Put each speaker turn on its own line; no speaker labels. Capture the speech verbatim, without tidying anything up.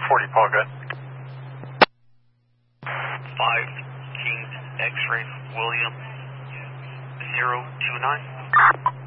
forty, Paul, good.
five King X-ray William zero two nine.